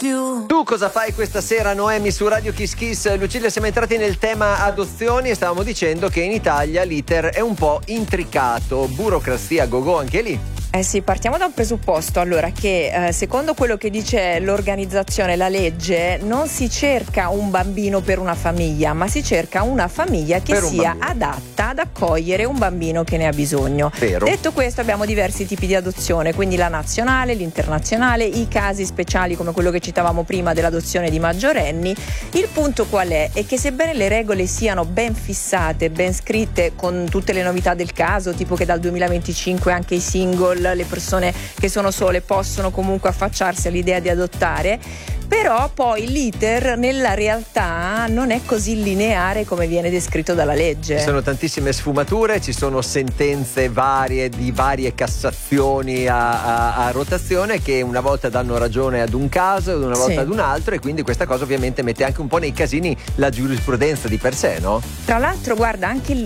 più. Tu cosa fai questa sera, Noemi, su Radio Kiss Kiss? Lucilia, siamo entrati nel tema adozioni e stavamo dicendo che in Italia l'iter è un po' intricato, burocrazia go-go anche lì. Eh sì, partiamo da un presupposto, allora, che secondo quello che dice l'organizzazione, la legge, non si cerca un bambino per una famiglia, ma si cerca una famiglia che sia adatta ad accogliere un bambino che ne ha bisogno. Vero. Detto questo, abbiamo diversi tipi di adozione, quindi la nazionale, l'internazionale, i casi speciali come quello che citavamo prima dell'adozione di maggiorenni. Il punto qual è? È che sebbene le regole siano ben fissate, ben scritte, con tutte le novità del caso, tipo che dal 2025 anche i single, le persone che sono sole possono comunque affacciarsi all'idea di adottare, però poi l'iter nella realtà non è così lineare come viene descritto dalla legge. Ci sono tantissime sfumature, ci sono sentenze varie di varie cassazioni a rotazione che una volta danno ragione ad un caso e una volta ad un altro, e quindi questa cosa ovviamente mette anche un po' nei casini la giurisprudenza di per sé, no? Tra l'altro, guarda, anche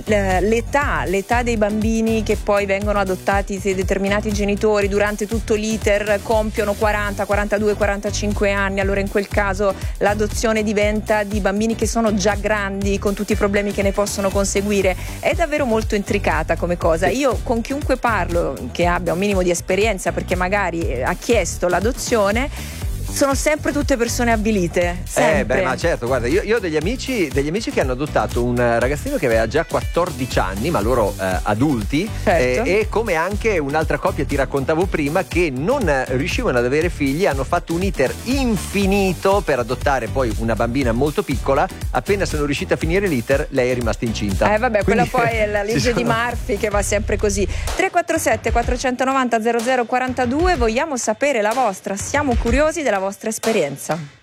l'età dei bambini che poi vengono adottati, se determinati genitori durante tutto l'iter compiono 40, 42, 45 anni, allora in quel caso l'adozione diventa di bambini che sono già grandi, con tutti i problemi che ne possono conseguire. È davvero molto intricata come cosa. Io con chiunque parlo che abbia un minimo di esperienza, perché magari ha chiesto l'adozione, sono sempre tutte persone avvilite, sempre. Ma certo, guarda, io ho degli amici che hanno adottato un ragazzino che aveva già 14 anni, ma loro adulti, certo. E come anche un'altra coppia ti raccontavo prima, che non riuscivano ad avere figli, hanno fatto un iter infinito per adottare poi una bambina molto piccola. Appena sono riusciti a finire l'iter, lei è rimasta incinta. Vabbè, quindi, quella poi è la legge di Murphy, che va sempre così. 347 490 0042, vogliamo sapere la vostra, siamo curiosi della vostra esperienza.